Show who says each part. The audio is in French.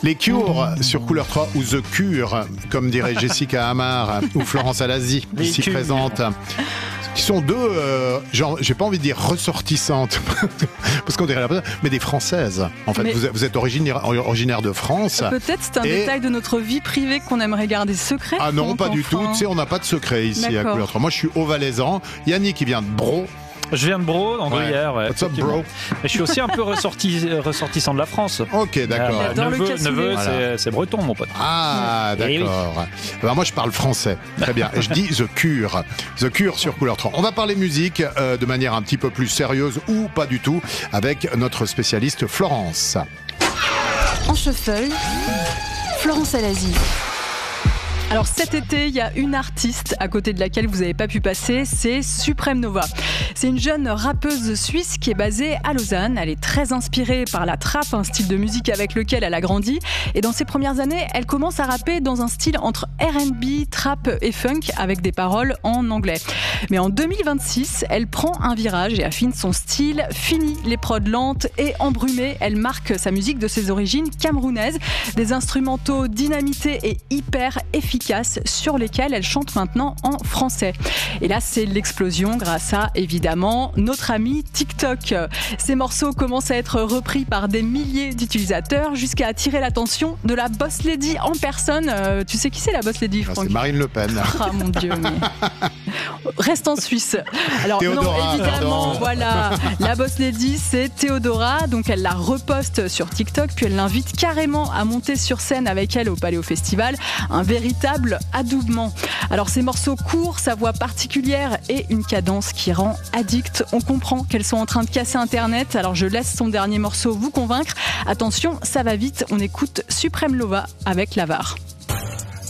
Speaker 1: Les Cure sur Couleur 3 ou The Cure, comme dirait Jessica Amar ou Florence Alazi, ici présente. Qui sont deux, genre, j'ai pas envie de dire ressortissantes, parce qu'on dirait mais des Françaises. En fait, vous êtes originaire de France.
Speaker 2: Peut-être c'est un détail de notre vie privée qu'on aimerait garder secret.
Speaker 1: Ah non, pas du tout. Tu sais, on n'a pas de secret ici à Couleur 3. Moi, je suis Haut-Valaisan. Yannick, qui vient de Bro.
Speaker 3: Je viens de Bro, en Gruyère. Ouais,
Speaker 1: what's up, bro?
Speaker 3: Mais je suis aussi un peu ressortissant de la France.
Speaker 1: Ok, d'accord.
Speaker 3: Neveu, voilà. c'est breton, mon pote.
Speaker 1: Ah, d'accord. Ben, moi, je parle français. Très bien. Je dis The Cure. The Cure sur Couleur 3. On va parler musique de manière un petit peu plus sérieuse ou pas du tout avec notre spécialiste Florence.
Speaker 4: En shuffle, Florence Alazi.
Speaker 2: Alors cet été, il y a une artiste à côté de laquelle vous n'avez pas pu passer, c'est Supreme Nova. C'est une jeune rappeuse suisse qui est basée à Lausanne. Elle est très inspirée par la trap, un style de musique avec lequel elle a grandi. Et dans ses premières années, elle commence à rapper dans un style entre R&B, trap et funk avec des paroles en anglais. Mais en 2026, elle prend un virage et affine son style. Fini les prods lentes et embrumées. Elle marque sa musique de ses origines camerounaises. Des instrumentaux dynamités et hyper efficaces sur lesquels elle chante maintenant en français. Et là, c'est l'explosion grâce à, évidemment, notre ami TikTok. Ces morceaux commencent à être repris par des milliers d'utilisateurs jusqu'à attirer l'attention de la Boss Lady en personne. Tu sais qui c'est la Boss Lady, Franck ?
Speaker 1: C'est Marine Le Pen.
Speaker 2: Ah mon Dieu, mais... Reste en Suisse. Alors
Speaker 1: Théodora,
Speaker 2: non, évidemment,
Speaker 1: pardon.
Speaker 2: voilà, la Boss Lady, c'est Théodora, donc elle la reposte sur TikTok, puis elle l'invite carrément à monter sur scène avec elle au Paléo Festival, un véritable adoubement. Alors ces morceaux courts, sa voix particulière et une cadence qui rend addict. On comprend qu'elles sont en train de casser Internet, alors je laisse son dernier morceau vous convaincre. Attention, ça va vite, on écoute Supreme Nova avec L'Avare.